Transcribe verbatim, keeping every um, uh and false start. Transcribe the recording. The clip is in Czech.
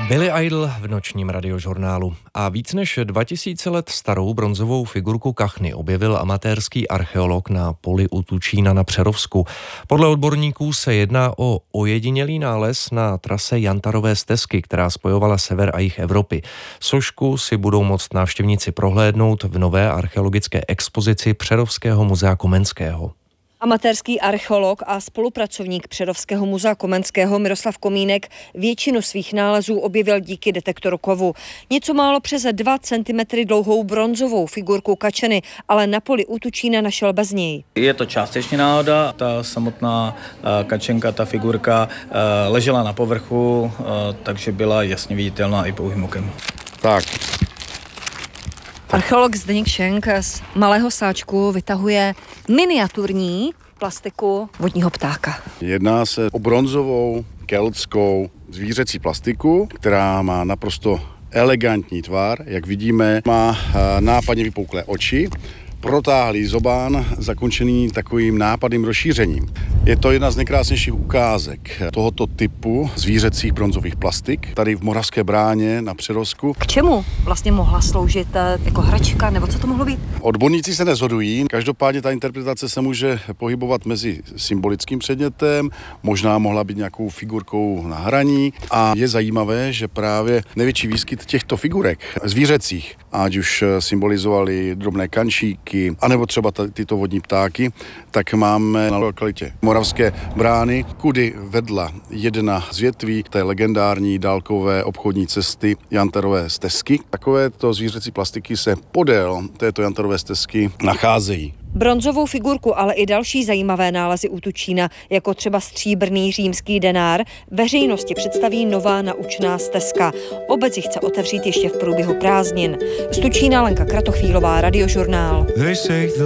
Billy Idol v nočním radiožurnálu. A víc než dva tisíce let starou bronzovou figurku kachny objevil amatérský archeolog na poli u Tučína na Přerovsku. Podle odborníků se jedná o ojedinělý nález na trase Jantarové stezky, která spojovala sever a jih Evropy. Sošku si budou moct návštěvníci prohlédnout v nové archeologické expozici Přerovského muzea Komenského. Amatérský archeolog a spolupracovník Přerovského muzea Komenského Miroslav Komínek většinu svých nálezů objevil díky detektoru kovu. Něco málo přes dva centimetry dlouhou bronzovou figurku kačeny, ale na poli u Tučína našel bez něj. Je to částečně náhoda. Ta samotná kačenka, ta figurka ležela na povrchu, takže byla jasně viditelná i pouhým okem. Tak. Archeolog Zdeněk Šenk z malého sáčku vytahuje miniaturní plastiku vodního ptáka. Jedná se o bronzovou keltskou zvířecí plastiku, která má naprosto elegantní tvar. Jak vidíme, má nápadně vypouklé oči, protáhlý zobán, zakončený takovým nápadným rozšířením. Je to jedna z nejkrásnějších ukázek tohoto typu zvířecích bronzových plastik tady v Moravské Bráně na Přerovsku. K čemu vlastně mohla sloužit, jako hračka, nebo co to mohlo být? Odborníci se neshodují. Každopádně ta interpretace se může pohybovat mezi symbolickým předmětem, možná mohla být nějakou figurkou na hraní. A je zajímavé, že právě největší výskyt těchto figurek zvířecích, ať už symbolizovali drobné kančíky, anebo třeba t- tyto vodní ptáky, tak máme na lokalitě Moravské Brány, kudy vedla jedna z větví té legendární dálkové obchodní cesty Jantarové stezky. Takovéto zvířecí plastiky se podél této Jantarové stezky nacházejí. Bronzovou figurku, ale i další zajímavé nálezy u Tučína, jako třeba stříbrný římský denár, veřejnosti představí nová naučná stezka. Obec ji chce otevřít ještě v průběhu prázdnin. Z Tučína Lenka Kratochvílová, Radiožurnál.